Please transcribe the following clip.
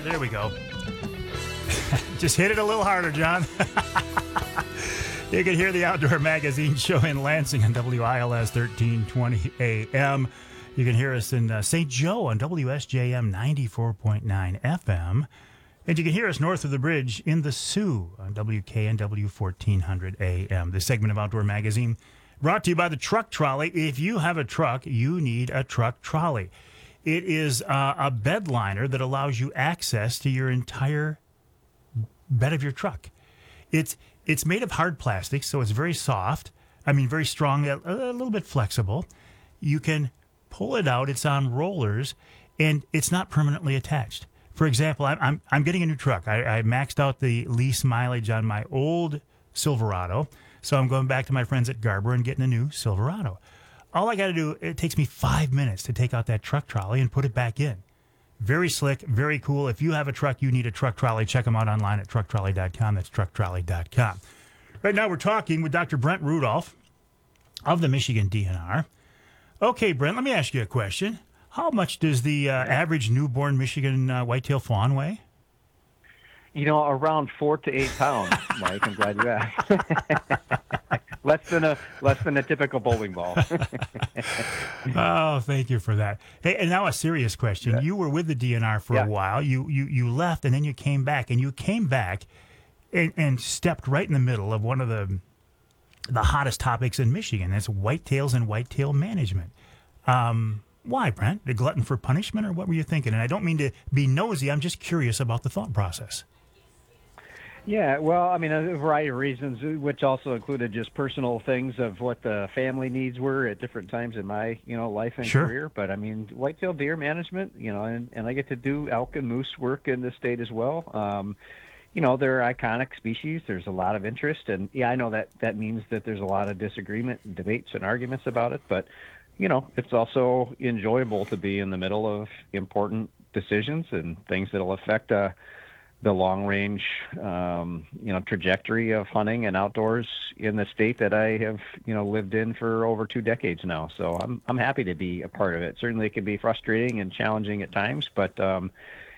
There we go. Just hit it a little harder, John. You can hear the Outdoor Magazine show in Lansing on WILS 1320 AM. You can hear us in St. Joe on WSJM 94.9 FM. And you can hear us north of the bridge in the Sioux on WKNW 1400 AM. This segment of Outdoor Magazine brought to you by the Truck Trolley. If you have a truck, you need a truck trolley. It is a bed liner that allows you access to your entire bed of your truck. It's made of hard plastic, so it's very soft. Very strong, a little bit flexible. You can pull it out. It's on rollers, and it's not permanently attached. For example, I'm getting a new truck. I maxed out the lease mileage on my old Silverado, so I'm going back to my friends at Garber and getting a new Silverado. All I got to do, it takes me 5 minutes to take out that truck trolley and put it back in. Very slick, very cool. If you have a truck, you need a truck trolley, check them out online at trucktrolley.com. That's trucktrolley.com. Right now we're talking with Dr. Brent Rudolph of the Michigan DNR. Okay, Brent, let me ask you a question. How much does the average newborn Michigan whitetail fawn weigh? Around 4 to 8 pounds, Mike. I'm glad you asked. less than a typical bowling ball. Oh, thank you for that. Hey, and now a serious question. Yeah. You were with the DNR for a while. You left, and then you came back, and stepped right in the middle of one of the hottest topics in Michigan. That's whitetails and whitetail management. Why, Brent? The glutton for punishment, or what were you thinking? And I don't mean to be nosy. I'm just curious about the thought process. Yeah, well, a variety of reasons, which also included just personal things of what the family needs were at different times in my, life and career. But whitetail deer management, and I get to do elk and moose work in the state as well. They're iconic species. There's a lot of interest, and I know that means that there's a lot of disagreement and debates and arguments about it. But it's also enjoyable to be in the middle of important decisions and things that'll affect the long-range, trajectory of hunting and outdoors in the state that I have, lived in for over 2 decades now. So I'm happy to be a part of it. Certainly it can be frustrating and challenging at times, but,